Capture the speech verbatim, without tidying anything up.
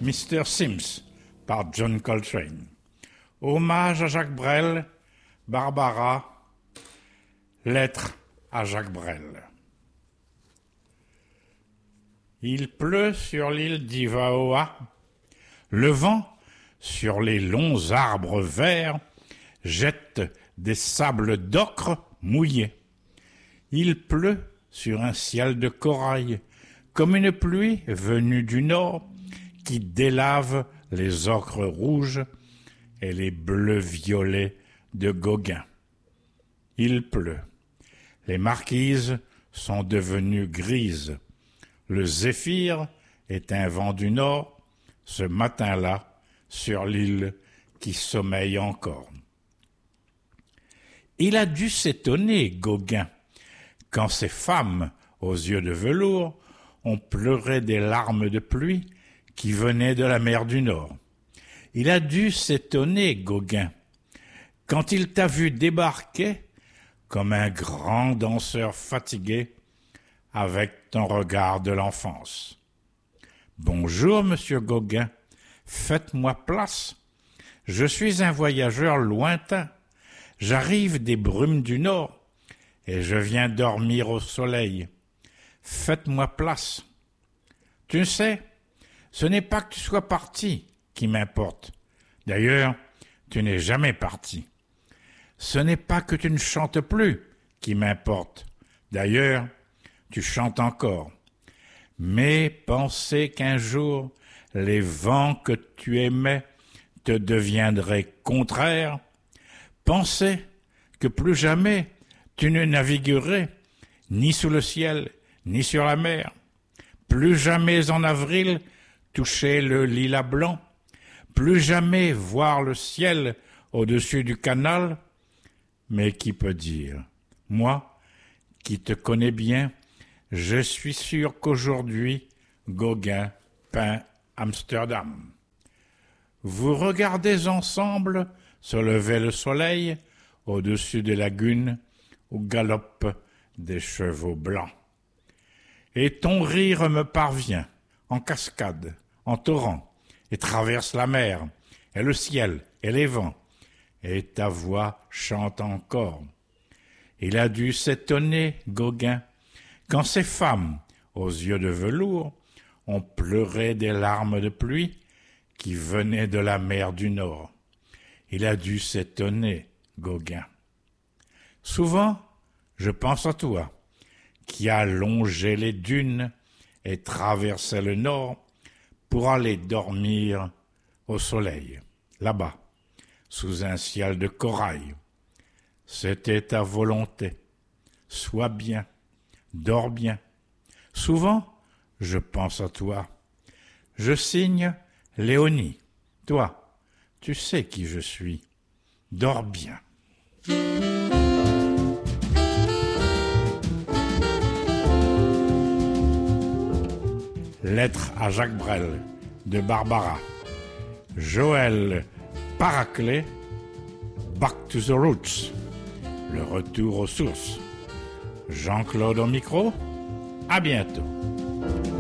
mister Sims par John Coltrane. Hommage à Jacques Brel, Barbara, lettre à Jacques Brel. Il pleut sur l'île d'Ivaoa, le vent sur les longs arbres verts jette des sables d'ocre mouillés. Il pleut sur un ciel de corail, comme une pluie venue du nord qui délave les ocres rouges et les bleus violets de Gauguin. Il pleut. Les marquises sont devenues grises. Le zéphyr est un vent du nord, ce matin-là, sur l'île qui sommeille encore. Il a dû s'étonner, Gauguin, quand ces femmes, aux yeux de velours, ont pleuré des larmes de pluie qui venaient de la mer du Nord. Il a dû s'étonner, Gauguin, quand il t'a vu débarquer comme un grand danseur fatigué avec ton regard de l'enfance. « Bonjour, monsieur Gauguin, faites-moi place. Je suis un voyageur lointain. J'arrive des brumes du Nord et je viens dormir au soleil. Faites-moi place. Tu sais, ce n'est pas que tu sois parti qui m'importe. D'ailleurs, tu n'es jamais parti. Ce n'est pas que tu ne chantes plus qui m'importe. D'ailleurs, tu chantes encore. Mais penser qu'un jour, les vents que tu aimais te deviendraient contraires, penser que plus jamais tu ne naviguerais ni sous le ciel, ni sur la mer, plus jamais en avril toucher le lilas blanc, plus jamais voir le ciel au-dessus du canal. Mais qui peut dire? Moi, qui te connais bien, je suis sûr qu'aujourd'hui, Gauguin peint Amsterdam. Vous regardez ensemble se lever le soleil au-dessus des lagunes où galopent des chevaux blancs. Et ton rire me parvient en cascade, en torrent, et traverse la mer, et le ciel, et les vents, et ta voix chante encore. Il a dû s'étonner, Gauguin, quand ces femmes, aux yeux de velours, ont pleuré des larmes de pluie qui venaient de la mer du Nord. Il a dû s'étonner, Gauguin. Souvent, je pense à toi, qui a longé les dunes et traversé le nord pour aller dormir au soleil, là-bas, sous un ciel de corail. C'était ta volonté. Sois bien, dors bien. Souvent, je pense à toi. Je signe Léonie. Toi, tu sais qui je suis. Dors bien. Lettre à Jacques Brel de Barbara. Joël Paraclet, Back to the Roots. Le retour aux sources. Jean-Claude au micro. À bientôt.